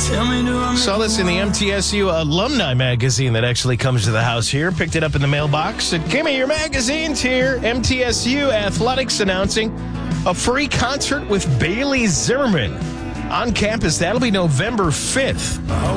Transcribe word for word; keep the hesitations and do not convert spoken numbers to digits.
Saw this in the M T S U alumni magazine that actually comes to the house here. Picked it up in the mailbox. Said, give me your magazines here. M T S U Athletics announcing a free concert with Bailey Zimmerman on campus. That'll be November fifth.